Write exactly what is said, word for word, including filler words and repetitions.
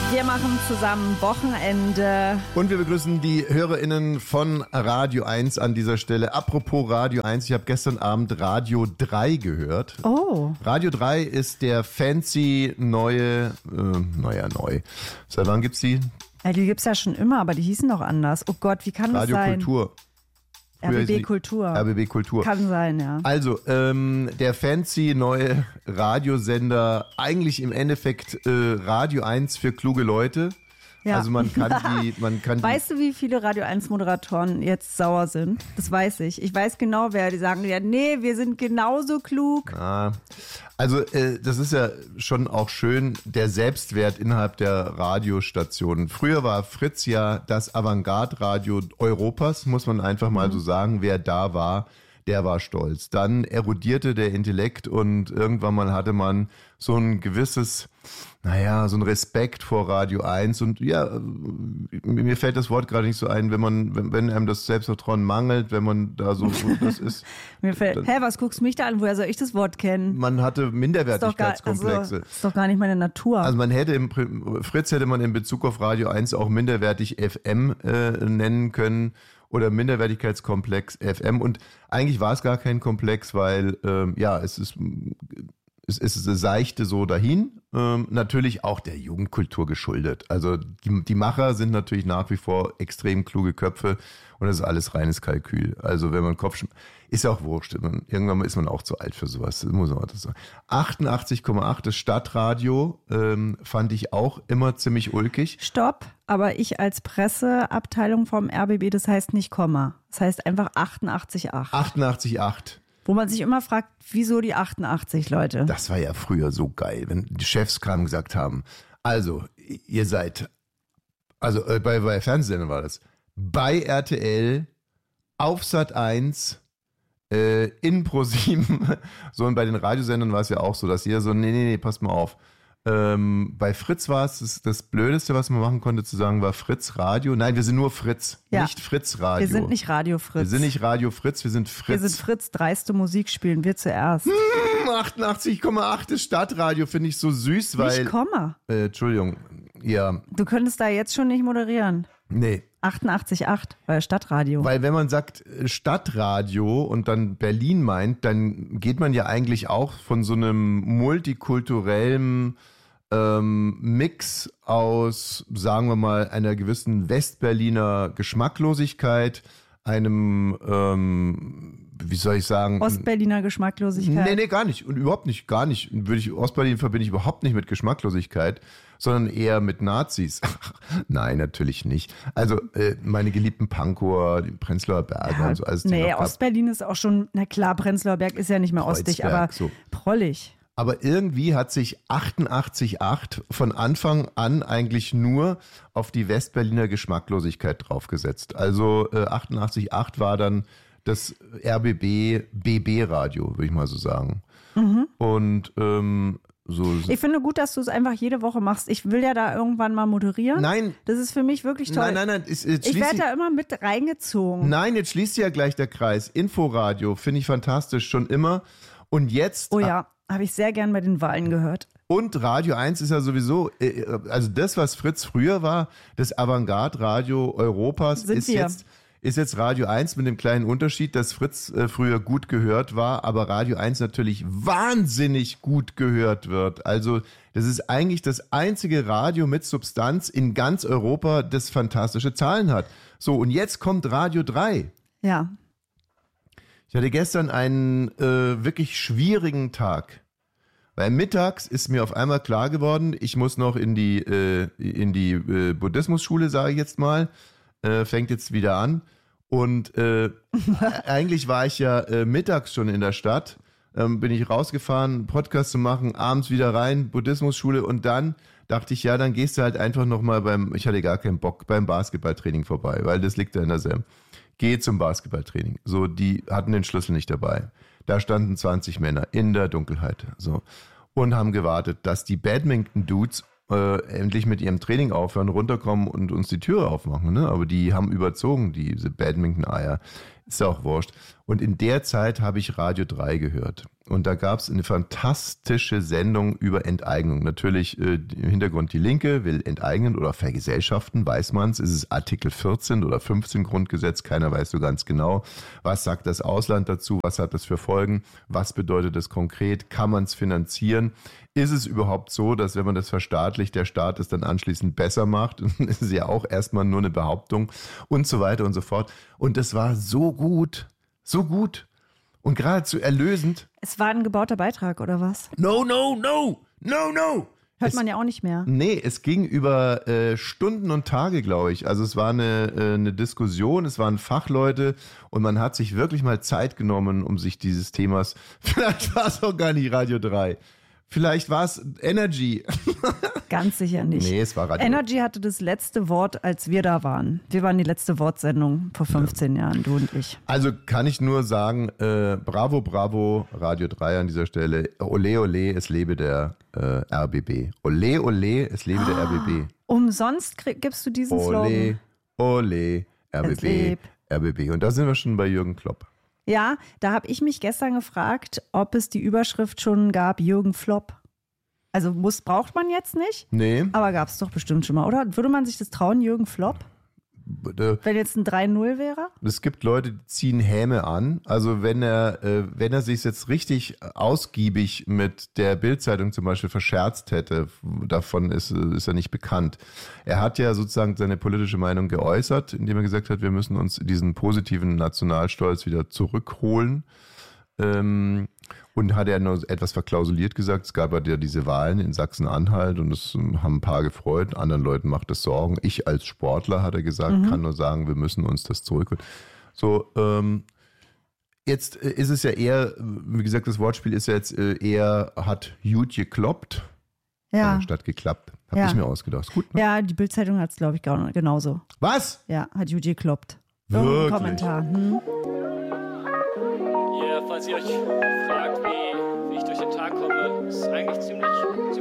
Wir machen zusammen Wochenende. Und wir begrüßen die HörerInnen von Radio eins an dieser Stelle. Apropos Radio eins, ich habe gestern Abend Radio drei gehört. Oh. Radio drei ist der fancy neue, äh, naja, neu. Seit wann gibt's die? Ja, die gibt's ja schon immer, aber die hießen doch anders. Oh Gott, wie kann das sein? Radio Kultur. R B B Kultur. R B B Kultur. Kann sein, ja. Also, ähm, der fancy neue Radiosender, eigentlich im Endeffekt äh, Radio eins für kluge Leute. Ja. Also man kann die, man kann Weißt die, du, wie viele Radio eins Moderatoren jetzt sauer sind? Das weiß ich. Ich weiß genau, wer. Die sagen ja, nee, wir sind genauso klug. Ah, also äh, das ist ja schon auch schön, der Selbstwert innerhalb der Radiostationen. Früher war Fritz ja das Avantgarde-Radio Europas, muss man einfach mal mhm. so sagen. Wer da war, der war stolz. Dann erodierte der Intellekt und irgendwann mal hatte man so ein gewisses, naja, so ein Respekt vor Radio eins. Und ja, mir fällt das Wort gerade nicht so ein, wenn man, wenn, wenn einem das Selbstvertrauen mangelt, wenn man da so, so das ist. Mir fällt, dann, hä, was guckst du mich da an? Woher soll ich das Wort kennen? Man hatte Minderwertigkeitskomplexe. Ist doch, gar, also, ist doch gar nicht meine Natur. Also man hätte im Fritz hätte man in Bezug auf Radio eins auch minderwertig F M äh, nennen können. Oder Minderwertigkeitskomplex F M. Und eigentlich war es gar kein Komplex, weil ähm, ja, es ist es ist es seichte so dahin. Ähm, natürlich auch der Jugendkultur geschuldet. Also die, die Macher sind natürlich nach wie vor extrem kluge Köpfe und das ist alles reines Kalkül. Also wenn man Kopf ist ja auch wurscht. Irgendwann ist man auch zu alt für sowas. Das muss man auch sagen. achtundachtzig Komma acht, das Stadtradio, ähm, fand ich auch immer ziemlich ulkig. Stopp, aber ich als Presseabteilung vom R B B, das heißt nicht Komma. Das heißt einfach achtundachtzig Komma acht. achtundachtzig Komma acht. Wo man sich immer fragt, wieso die achtundachtzig, Leute? Das war ja früher so geil, wenn die Chefs kamen und gesagt haben, also ihr seid, also äh, bei, bei Fernsehsendern war das, bei R T L, auf Sat eins, äh, in ProSieben, so, und bei den Radiosendern war es ja auch so, dass jeder so, nee, nee, nee, passt mal auf. Ähm, bei Fritz war es das, das Blödeste, was man machen konnte, zu sagen, war Fritz Radio. Nein, wir sind nur Fritz, ja. Nicht Fritz Radio. Wir sind nicht Radio Fritz. Wir sind nicht Radio Fritz, wir sind Fritz. Wir sind Fritz, dreiste Musik spielen wir zuerst. Hm, achtundachtzig Komma acht das Stadtradio finde ich so süß, weil... Nicht Komma. Äh, Entschuldigung, ja. Du könntest da jetzt schon nicht moderieren. Nee. achtundachtzig Komma acht, weil Stadtradio. Weil wenn man sagt Stadtradio und dann Berlin meint, dann geht man ja eigentlich auch von so einem multikulturellen ähm, Mix aus, sagen wir mal, einer gewissen Westberliner Geschmacklosigkeit, einem, ähm, wie soll ich sagen? Ostberliner Geschmacklosigkeit? Nee, nee, gar nicht. Und überhaupt nicht, gar nicht. Würde ich, Ostberlin verbinde ich überhaupt nicht mit Geschmacklosigkeit, sondern eher mit Nazis. Nein, natürlich nicht. Also äh, meine geliebten Pankower, die Prenzlauer Berge ja, und so. Alles nee, Ostberlin ist auch schon, na klar, Prenzlauer Berg ist ja nicht mehr Kreuzberg, ostig, aber so. prollig. Aber irgendwie hat sich achtundachtzig Komma acht von Anfang an eigentlich nur auf die Westberliner Geschmacklosigkeit draufgesetzt. Also äh, achtundachtzig Komma acht war dann das R B B B B-Radio, würde ich mal so sagen. Mhm. Und ähm, so. Ich finde gut, dass du es einfach jede Woche machst. Ich will ja da irgendwann mal moderieren. Nein. Das ist für mich wirklich toll. Nein, nein, nein. Jetzt, jetzt ich werde da immer mit reingezogen. Nein, jetzt schließt ja gleich der Kreis. Inforadio finde ich fantastisch, schon immer. Und jetzt... Oh ja, habe ich sehr gern bei den Wahlen gehört. Und Radio eins ist ja sowieso, also das, was Fritz früher war, das Avantgarde-Radio Europas, Sind ist wir. jetzt... ist jetzt Radio eins mit dem kleinen Unterschied, dass Fritz äh, früher gut gehört war, aber Radio eins natürlich wahnsinnig gut gehört wird. Also das ist eigentlich das einzige Radio mit Substanz in ganz Europa, das fantastische Zahlen hat. So, und jetzt kommt Radio drei. Ja. Ich hatte gestern einen äh, wirklich schwierigen Tag. Weil mittags ist mir auf einmal klar geworden, ich muss noch in die, äh, in die äh, Buddhismusschule, sage ich jetzt mal. Äh, fängt jetzt wieder an und äh, eigentlich war ich ja äh, mittags schon in der Stadt, ähm, bin ich rausgefahren, Podcast zu machen, abends wieder rein, Buddhismusschule und dann dachte ich, ja, dann gehst du halt einfach nochmal beim, ich hatte gar keinen Bock, beim Basketballtraining vorbei, weil das liegt da in der Sem. Geh zum Basketballtraining. So, die hatten den Schlüssel nicht dabei. Da standen zwanzig Männer in der Dunkelheit, so, und haben gewartet, dass die Badminton-Dudes Äh, endlich mit ihrem Training aufhören, runterkommen und uns die Türe aufmachen. Ne? Aber die haben überzogen, diese Badminton-Eier. Ist ja auch wurscht. Und in der Zeit habe ich Radio drei gehört. und da gab es eine fantastische Sendung über Enteignung. Natürlich äh, im Hintergrund die Linke will enteignen oder vergesellschaften, weiß man es. Ist es Artikel vierzehn oder fünfzehn Grundgesetz? Keiner weiß so ganz genau. Was sagt das Ausland dazu? Was hat das für Folgen? Was bedeutet das konkret? Kann man es finanzieren? Ist es überhaupt so, dass wenn man das verstaatlicht, der Staat es dann anschließend besser macht? Das ist ja auch erstmal nur eine Behauptung und so weiter und so fort. Und das war so gut, so gut. Und geradezu erlösend. Es war ein gebauter Beitrag, oder was? No, no, no, no, no. Hört es, man ja auch nicht mehr. Nee, es ging über äh, Stunden und Tage, glaube ich. Also es war eine, äh, eine Diskussion, es waren Fachleute und man hat sich wirklich mal Zeit genommen, um sich dieses Themas, vielleicht war es auch gar nicht Radio drei. Vielleicht war es Energy. Ganz sicher nicht. Nee, es war Radio. Energy hatte das letzte Wort, als wir da waren. Wir waren die letzte Wortsendung vor fünfzehn ja. Jahren, du und ich. Also kann ich nur sagen, äh, bravo, bravo, Radio drei an dieser Stelle. Ole, ole, es lebe der äh, R B B. Ole, ole, es lebe der R B B. Umsonst krieg, gibst du diesen Ole, Slogan. Ole, R B B, R B B. Und da sind wir schon bei Jürgen Klopp. Ja, da habe ich mich gestern gefragt, ob es die Überschrift schon gab, Jürgen Flop. Also muss, braucht man jetzt nicht, Nee. aber gab es doch bestimmt schon mal, oder? Würde man sich das trauen, Jürgen Flop? Wenn jetzt ein drei null wäre? Es gibt Leute, die ziehen Häme an. Also wenn er, äh, wenn er sich jetzt richtig ausgiebig mit der Bild-Zeitung zum Beispiel verscherzt hätte, davon ist, ist er nicht bekannt. Er hat ja sozusagen seine politische Meinung geäußert, indem er gesagt hat, wir müssen uns diesen positiven Nationalstolz wieder zurückholen. Ähm, und hat er nur etwas verklausuliert gesagt, es gab ja diese Wahlen in Sachsen-Anhalt und es haben ein paar gefreut, anderen Leuten macht es Sorgen. Ich als Sportler, hat er gesagt, mhm. kann nur sagen, wir müssen uns das zurückholen. So, ähm, jetzt ist es ja eher, wie gesagt, das Wortspiel ist ja jetzt eher, hat gut gekloppt, ja. statt geklappt. Hab ja. ich mir ausgedacht. Ist gut, ne? Ja, die Bild-Zeitung hat es, glaube ich, genauso. Was? Ja, hat gut gekloppt. Wirklich? Kommentar. Hm? Ja, falls ihr euch fragt,